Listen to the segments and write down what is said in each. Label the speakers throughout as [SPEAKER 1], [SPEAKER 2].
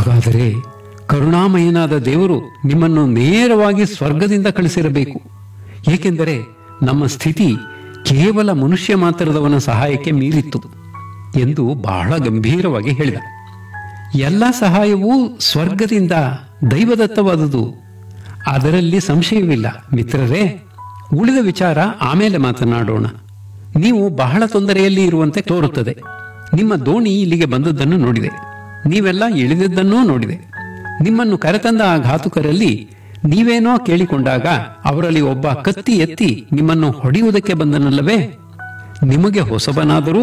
[SPEAKER 1] ಹಾಗಾದರೆ ಕರುಣಾಮಯನಾದ ದೇವರು ನಿಮ್ಮನ್ನು ನೇರವಾಗಿ ಸ್ವರ್ಗದಿಂದ ಕಳಿಸಿರಬೇಕು. ಏಕೆಂದರೆ ನಮ್ಮ ಸ್ಥಿತಿ ಕೇವಲ ಮನುಷ್ಯ ಮಾತ್ರದವನ ಸಹಾಯಕ್ಕೆ ಮೀರಿತ್ತು ಎಂದು ಬಹಳ ಗಂಭೀರವಾಗಿ ಹೇಳಿದ. ಎಲ್ಲ ಸಹಾಯವೂ ಸ್ವರ್ಗದಿಂದ ದೈವದತ್ತವಾದುದು, ಅದರಲ್ಲಿ ಸಂಶಯವಿಲ್ಲ. ಮಿತ್ರರೇ, ಉಳಿದ ವಿಚಾರ ಆಮೇಲೆ ಮಾತನಾಡೋಣ. ನೀವು ಬಹಳ ತೊಂದರೆಯಲ್ಲಿ ಇರುವಂತೆ ತೋರುತ್ತದೆ. ನಿಮ್ಮ ದೋಣಿ ಇಲ್ಲಿಗೆ ಬಂದದ್ದನ್ನು ನೋಡಿದೆ, ನೀವೆಲ್ಲ ಇಳಿದದ್ದನ್ನೂ ನೋಡಿದೆ. ನಿಮ್ಮನ್ನು ಕರೆತಂದ ಆ ಘಾತುಕರಲ್ಲಿ ನೀವೇನೋ ಕೇಳಿಕೊಂಡಾಗ ಅವರಲ್ಲಿ ಒಬ್ಬ ಕತ್ತಿ ಎತ್ತಿ ನಿಮ್ಮನ್ನು ಹೊಡೆಯುವುದಕ್ಕೆ ಬಂದನಲ್ಲವೇ? ನಿಮಗೆ ಹೊಸಬನಾದರೂ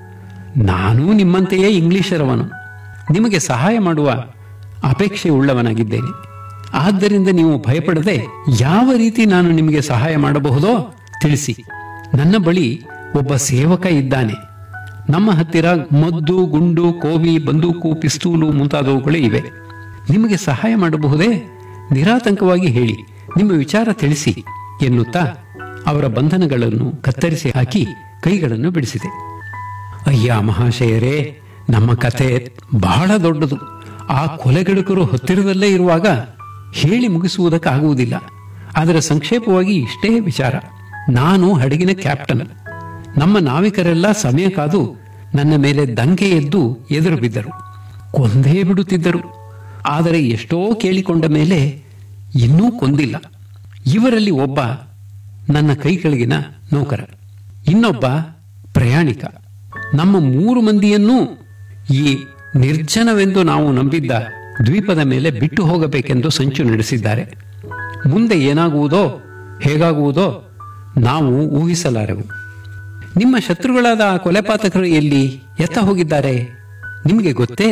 [SPEAKER 1] ನಾನೂ ನಿಮ್ಮಂತೆಯೇ ಇಂಗ್ಲಿಷರವನು, ನಿಮಗೆ ಸಹಾಯ ಮಾಡುವ ಅಪೇಕ್ಷೆ ಉಳ್ಳವನಾಗಿದ್ದೇನೆ. ಆದ್ದರಿಂದ ನೀವು ಭಯಪಡದೆ ಯಾವ ರೀತಿ ನಾನು ನಿಮಗೆ ಸಹಾಯ ಮಾಡಬಹುದೋ ತಿಳಿಸಿ. ನನ್ನ ಬಳಿ ಒಬ್ಬ ಸೇವಕ ಇದ್ದಾನೆ. ನಮ್ಮ ಹತ್ತಿರ ಮದ್ದು, ಗುಂಡು, ಕೋವಿ, ಬಂದೂಕು, ಪಿಸ್ತೂಲು ಮುಂತಾದವುಗಳೇ ಇವೆ. ನಿಮಗೆ ಸಹಾಯ ಮಾಡಬಹುದೇ? ನಿರಾತಂಕವಾಗಿ ಹೇಳಿ, ನಿಮ್ಮ ವಿಚಾರ ತಿಳಿಸಿ ಎನ್ನುತ್ತಾ ಅವರ ಬಂಧನಗಳನ್ನು ಕತ್ತರಿಸಿ ಹಾಕಿ ಕೈಗಳನ್ನು ಬಿಡಿಸಿದೆ. ಅಯ್ಯ ಮಹಾಶಯರೇ, ನಮ್ಮ ಕತೆ ಬಹಳ ದೊಡ್ಡದು. ಆ ಕೊಲೆಗಡುಕರು ಹತ್ತಿರದಲ್ಲೇ ಇರುವಾಗ ಹೇಳಿ ಮುಗಿಸುವುದಕ್ಕಾಗುವುದಿಲ್ಲ. ಆದರೆ ಸಂಕ್ಷೇಪವಾಗಿ ಇಷ್ಟೇ ವಿಚಾರ. ನಾನು ಹಡಗಿನ ಕ್ಯಾಪ್ಟನ್. ನಮ್ಮ ನಾವಿಕರೆಲ್ಲ ಸಮಯ ಕಾದು ನನ್ನ ಮೇಲೆ ದಂಗೆ ಎದ್ದು ಎದುರು ಬಿದ್ದರು, ಕೊಂದೇ ಬಿಡುತ್ತಿದ್ದರು. ಆದರೆ ಎಷ್ಟೋ ಕೇಳಿಕೊಂಡ ಮೇಲೆ ಇನ್ನೂ ಕೊಂದಿಲ್ಲ. ಇವರಲ್ಲಿ ಒಬ್ಬ ನನ್ನ ಕೈ ಕೆಳಗಿನ ನೌಕರ, ಇನ್ನೊಬ್ಬ ಪ್ರಯಾಣಿಕ. ನಮ್ಮ 3 ಮಂದಿಯನ್ನೂ ಈ ನಿರ್ಜನವೆಂದು ನಾವು ನಂಬಿದ್ದ ದ್ವೀಪದ ಮೇಲೆ ಬಿಟ್ಟು ಹೋಗಬೇಕೆಂದು ಸಂಚು ನಡೆಸಿದ್ದಾರೆ. ಮುಂದೆ ಏನಾಗುವುದೋ ಹೇಗಾಗುವುದೋ ನಾವು ಊಹಿಸಲಾರೆವು. ನಿಮ್ಮ ಶತ್ರುಗಳಾದ ಆ ಕೊಲೆಪಾತಕರು ಎಲ್ಲಿ ಎತ್ತ ಹೋಗಿದ್ದಾರೆ ನಿಮಗೆ ಗೊತ್ತೇ?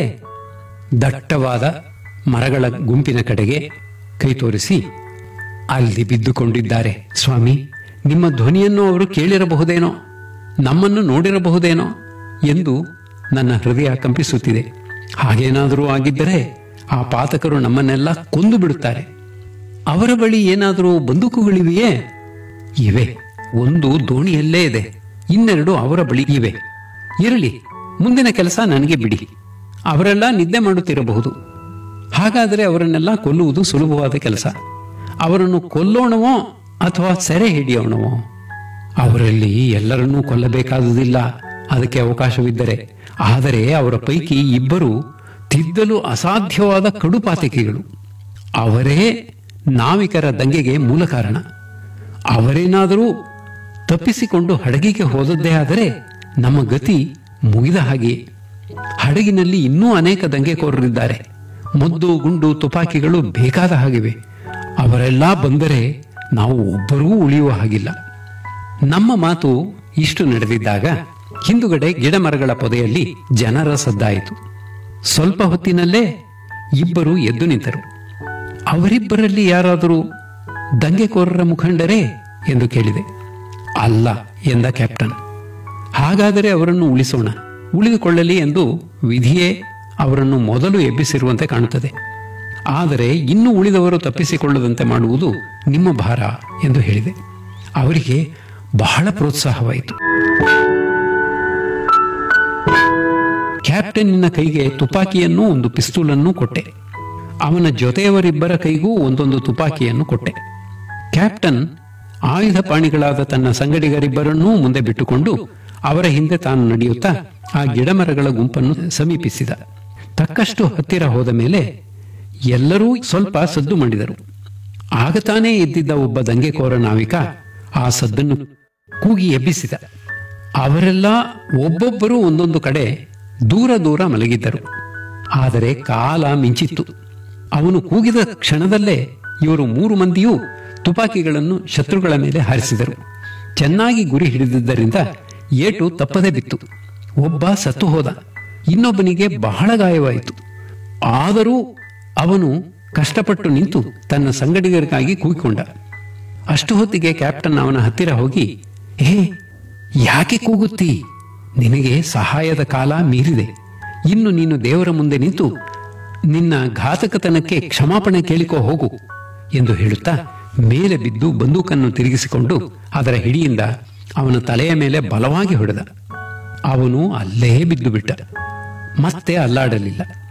[SPEAKER 1] ದಟ್ಟವಾದ ಮರಗಳ ಗುಂಪಿನ ಕಡೆಗೆ ಕೈ ತೋರಿಸಿ, ಅಲ್ಲಿ ಬಿದ್ದುಕೊಂಡಿದ್ದಾರೆ ಸ್ವಾಮಿ. ನಿಮ್ಮ ಧ್ವನಿಯನ್ನು ಅವರು ಕೇಳಿರಬಹುದೇನೋ, ನಮ್ಮನ್ನು ನೋಡಿರಬಹುದೇನೋ ಎಂದು ನನ್ನ ಹೃದಯ ಕಂಪಿಸುತ್ತಿದೆ. ಹಾಗೇನಾದರೂ ಆಗಿದ್ದರೆ ಆ ಪಾತಕರು ನಮ್ಮನ್ನೆಲ್ಲ ಕೊಂದು ಬಿಡುತ್ತಾರೆ. ಅವರ ಬಳಿ ಏನಾದರೂ ಬಂದೂಕುಗಳಿವೆಯೇ? ಇವೆ. ಒಂದು ದೋಣಿಯಲ್ಲೇ ಇದೆ, ಇನ್ನೆರಡು ಅವರ ಬಳಿ ಇವೆ. ಇರಲಿ, ಮುಂದಿನ ಕೆಲಸ ನನಗೆ ಬಿಡಿ. ಅವರೆಲ್ಲ ನಿದ್ದೆ ಮಾಡುತ್ತಿರಬಹುದು. ಹಾಗಾದರೆ ಅವರನ್ನೆಲ್ಲ ಕೊಲ್ಲುವುದು ಸುಲಭವಾದ ಕೆಲಸ. ಅವರನ್ನು ಕೊಲ್ಲೋಣವೋ ಅಥವಾ ಸೆರೆ ಹಿಡಿಯೋಣವೋ? ಅವರಲ್ಲಿ ಎಲ್ಲರನ್ನೂ ಕೊಲ್ಲಬೇಕಾದುದಿಲ್ಲ, ಅದಕ್ಕೆ ಅವಕಾಶವಿದ್ದರೆ. ಆದರೆ ಅವರ ಪೈಕಿ ಇಬ್ಬರು ತಿದ್ದಲು ಅಸಾಧ್ಯವಾದ ಕಡುಪಾತಕಿಗಳು. ಅವರೇ ನಾವಿಕರ ದಂಗೆಗೆ ಮೂಲ ಕಾರಣ. ಅವರೇನಾದರೂ ತಪ್ಪಿಸಿಕೊಂಡು ಹಡಗಿಗೆ ಹೋದದ್ದೇ ಆದರೆ ನಮ್ಮ ಗತಿ ಮುಗಿದ ಹಾಗೆಯೇ. ಹಡಗಿನಲ್ಲಿ ಇನ್ನೂ ಅನೇಕ ದಂಗೆಕೋರರಿದ್ದಾರೆ. ಮದ್ದು, ಗುಂಡು, ತುಪಾಕಿಗಳು ಬೇಕಾದ ಹಾಗಿವೆ. ಅವರೆಲ್ಲ ಬಂದರೆ ನಾವು ಒಬ್ಬರೂ ಉಳಿಯುವ ಹಾಗಿಲ್ಲ. ನಮ್ಮ ಮಾತು ಇಷ್ಟು ನಡೆದಿದ್ದಾಗ ಹಿಂದುಗಡೆ ಗಿಡಮರಗಳ ಪೊದೆಯಲ್ಲಿ ಜನರ ಸದ್ದಾಯಿತು. ಸ್ವಲ್ಪ ಹೊತ್ತಿನಲ್ಲೇ ಇಬ್ಬರು ಎದ್ದು ನಿಂತರು. ಅವರಿಬ್ಬರಲ್ಲಿ ಯಾರಾದರೂ ದಂಗೆಕೋರರ ಮುಖಂಡರೇ ಎಂದು ಕೇಳಿದೆ. ಅಲ್ಲ ಎಂದ ಕ್ಯಾಪ್ಟನ್. ಹಾಗಾದರೆ ಅವರನ್ನು ಉಳಿಸೋಣ, ಉಳಿದುಕೊಳ್ಳಲಿ ಎಂದು ವಿಧಿಯೇ ಅವರನ್ನು ಮೊದಲು ಎಬ್ಬಿಸಿರುವಂತೆ ಕಾಣುತ್ತದೆ. ಆದರೆ ಇನ್ನು ಉಳಿದವರು ತಪ್ಪಿಸಿಕೊಳ್ಳದಂತೆ ಮಾಡುವುದು ನಿಮ್ಮ ಭಾರ ಎಂದು ಹೇಳಿದೆ. ಅವರಿಗೆ ಬಹಳ ಪ್ರೋತ್ಸಾಹವಾಯಿತು. ಕ್ಯಾಪ್ಟನ್ನಿನ ಕೈಗೆ ತುಪಾಕಿಯನ್ನೂ ಒಂದು ಪಿಸ್ತೂಲನ್ನೂ ಕೊಟ್ಟೆ. ಅವನ ಜೊತೆಯವರಿಬ್ಬರ ಕೈಗೂ ಒಂದೊಂದು ತುಪಾಕಿಯನ್ನು ಕೊಟ್ಟೆ. ಕ್ಯಾಪ್ಟನ್ ಆಯುಧ ಪಾಣಿಗಳಾದ ತನ್ನ ಸಂಗಡಿಗರಿಬ್ಬರನ್ನೂ ಮುಂದೆ ಬಿಟ್ಟುಕೊಂಡು ಅವರ ಹಿಂದೆ ತಾನು ನಡೆಯುತ್ತಾ ಆ ಗಿಡಮರಗಳ ಗುಂಪನ್ನು ಸಮೀಪಿಸಿದ. ತಕ್ಕಷ್ಟು ಹತ್ತಿರ ಹೋದ ಮೇಲೆ ಎಲ್ಲರೂ ಸ್ವಲ್ಪ ಸದ್ದು ಮಾಡಿದರು. ಆಗ ತಾನೇ ಎದ್ದಿದ್ದ ಒಬ್ಬ ದಂಗೆಕೋರ ನಾವಿಕ ಆ ಸದ್ದನ್ನು ಕೂಗಿ ಎಬ್ಬಿಸಿದ. ಅವರೆಲ್ಲ ಒಬ್ಬೊಬ್ಬರು ಒಂದೊಂದು ಕಡೆ ದೂರ ದೂರ ಮಲಗಿದ್ದರು. ಆದರೆ ಕಾಲ ಮಿಂಚಿತ್ತು. ಅವನು ಕೂಗಿದ ಕ್ಷಣದಲ್ಲೇ ಇವರು 3 ಮಂದಿಯೂ ತುಪಾಕಿಗಳನ್ನು ಶತ್ರುಗಳ ಮೇಲೆ ಹಾರಿಸಿದರು. ಚೆನ್ನಾಗಿ ಗುರಿ ಹಿಡಿದಿದ್ದರಿಂದ ಏಟು ತಪ್ಪದೆ ಬಿತ್ತು. ಒಬ್ಬ ಸತ್ತು ಹೋದ, ಇನ್ನೊಬ್ಬನಿಗೆ ಬಹಳ ಗಾಯವಾಯಿತು. ಆದರೂ ಅವನು ಕಷ್ಟಪಟ್ಟು ನಿಂತು ತನ್ನ ಸಂಗಡಿಗರಿಗಾಗಿ ಕೂಗಿಕೊಂಡ. ಅಷ್ಟು ಹೊತ್ತಿಗೆ ಕ್ಯಾಪ್ಟನ್ ಅವನ ಹತ್ತಿರ ಹೋಗಿ, ಯಾಕೆ ಕೂಗುತ್ತಿ? ನಿನಗೆ ಸಹಾಯದ ಕಾಲ ಮೀರಿದೆ. ಇನ್ನು ನೀನು ದೇವರ ಮುಂದೆ ನಿಂತು ನಿನ್ನ ಘಾತಕತನಕ್ಕೆ ಕ್ಷಮಾಪಣೆ ಕೇಳಿಕೋ ಹೋಗು ಎಂದು ಹೇಳುತ್ತಾ ಮೇಲೆ ಬಿದ್ದು ಬಂದೂಕನ್ನು ತಿರುಗಿಸಿಕೊಂಡು ಅದರ ಹಿಡಿಯಿಂದ ಅವನ ತಲೆಯ ಮೇಲೆ ಬಲವಾಗಿ ಹೊಡೆದ. ಅವನು ಅಲ್ಲೇ ಬಿದ್ದು ಬಿಟ್ಟ, ಮತ್ತೆ ಅಲ್ಲಾಡಲಿಲ್ಲ.